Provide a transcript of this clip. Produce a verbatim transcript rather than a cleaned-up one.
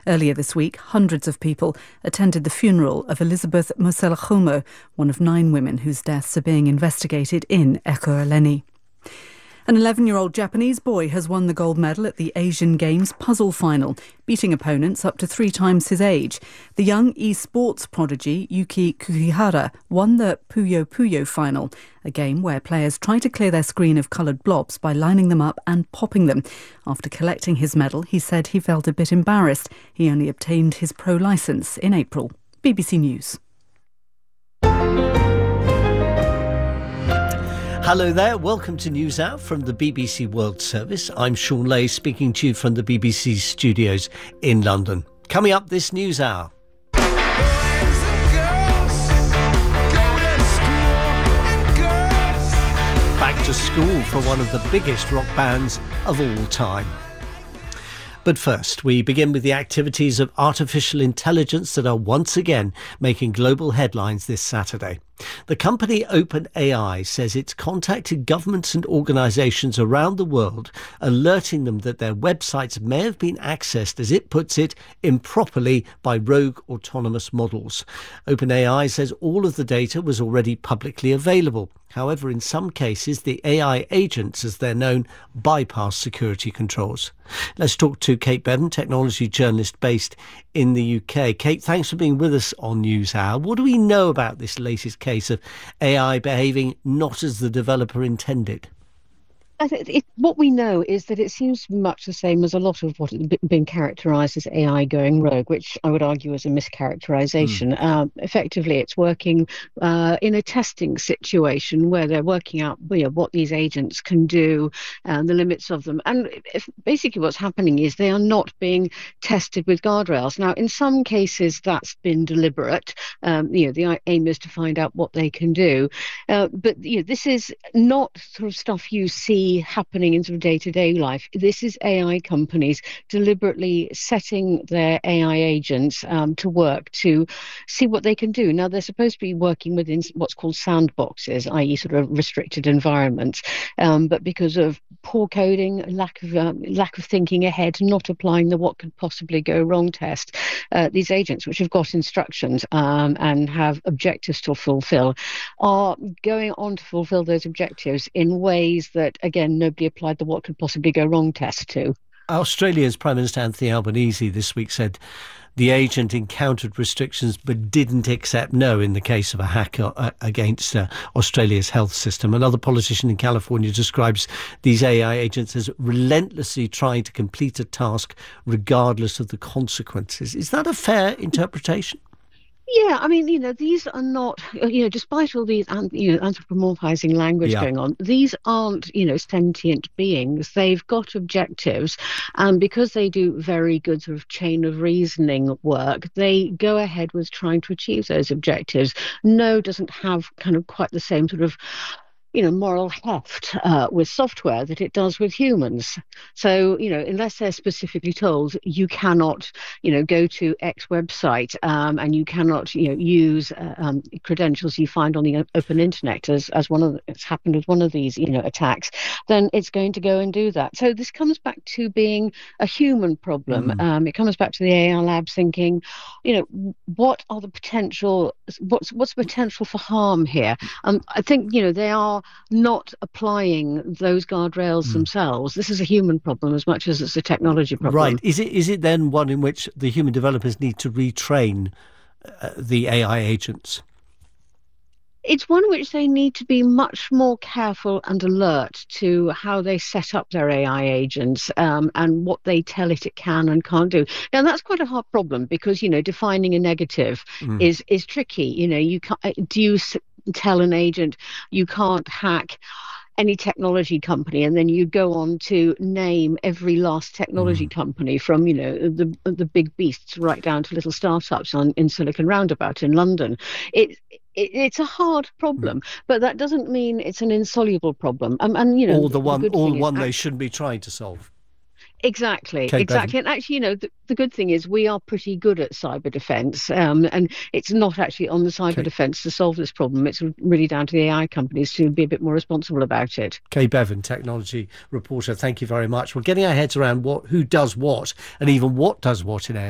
Earlier this week, hundreds of people attended the funeral of Elizabeth Mosela-Kgomo, one of nine women whose deaths are being investigated in Ekurhuleni. An eleven-year-old Japanese boy has won the gold medal at the Asian Games puzzle final, beating opponents up to three times his age. The young e-sports prodigy Yuki Kukihara won the Puyo Puyo final, a game where players try to clear their screen of coloured blobs by lining them up and popping them. After collecting his medal, he said he felt a bit embarrassed. He only obtained his pro licence in April. B B C News. Hello there, welcome to NewsHour from the B B C World Service. I'm Sean Lay, speaking to you from the B B C studios in London. Coming up this NewsHour. Back to school for one of the biggest rock bands of all time. But first, we begin with the activities of artificial intelligence that are once again making global headlines this Saturday. The company OpenAI says it's contacted governments and organisations around the world, alerting them that their websites may have been accessed, as it puts it, improperly by rogue autonomous models. OpenAI says all of the data was already publicly available. However, in some cases, the A I agents, as they're known, bypass security controls. Let's talk to Kate Bevan, technology journalist based in the U K. Kate, thanks for being with us on NewsHour. What do we know about this latest case of A I behaving not as the developer intended? I think it, what we know is that it seems much the same as a lot of what has been characterised as A I going rogue, which I would argue is a mischaracterisation. Mm. Um, effectively, it's working uh, in a testing situation where they're working out, you know, what these agents can do and the limits of them. And if, basically what's happening is they are not being tested with guardrails. Now, in some cases, that's been deliberate. Um, you know, the aim is to find out what they can do. Uh, but you know, this is not sort of stuff you see happening in sort of day-to-day life. This is A I companies deliberately setting their A I agents um, to work to see what they can do. Now, they're supposed to be working within what's called sandboxes, that is sort of restricted environments. Um, but because of poor coding, lack of um, lack of thinking ahead, not applying the what could possibly go wrong test, uh, these agents, which have got instructions um, and have objectives to fulfill, are going on to fulfill those objectives in ways that, again, nobody applied the what could possibly go wrong test to. Australia's Prime Minister Anthony Albanese this week said the agent encountered restrictions but didn't accept no in the case of a hack uh, against uh, Australia's health system. Another politician in California describes these A I agents as relentlessly trying to complete a task regardless of the consequences. Is that a fair interpretation? Yeah, I mean, you know, these are not, you know, despite all these, you know, anthropomorphizing language yeah. going on, these aren't, you know, sentient beings. They've got objectives. And because they do very good sort of chain of reasoning work, they go ahead with trying to achieve those objectives. No doesn't have kind of quite the same sort of, you know, moral heft uh, with software that it does with humans. So, you know, unless they're specifically told you cannot, you know, go to X website um, and you cannot, you know, use uh, um, credentials you find on the open internet, as as one of the, it's happened with one of these, you know, attacks, then it's going to go and do that. So this comes back to being a human problem. Mm. Um, it comes back to the A I labs thinking, you know, what are the potential, what's what's the potential for harm here? Um, I think, you know, they are not applying those guardrails mm. themselves. This is a human problem as much as it's a technology problem. Right. Is it is it then one in which the human developers need to retrain uh, the A I agents? It's one in which they need to be much more careful and alert to how they set up their A I agents um, and what they tell it it can and can't do. Now, that's quite a hard problem because, you know, defining a negative mm. is is tricky. You know, you can't, do you tell an agent you can't hack any technology company, and then you go on to name every last technology mm. company from, you know, the the big beasts right down to little startups on in Silicon Roundabout in London. It, it it's a hard problem, mm. but that doesn't mean it's an insoluble problem. Um, and you know, all the one, the all one they shouldn't be trying to solve. Exactly, Kate exactly. Bevan. And actually, you know, the, the good thing is we are pretty good at cyber defence, um, and it's not actually on the cyber Kate. defence to solve this problem. It's really down to the A I companies to be a bit more responsible about it. Kate Bevan, technology reporter, thank you very much. We're getting our heads around what, who does what, and even what does what in A I.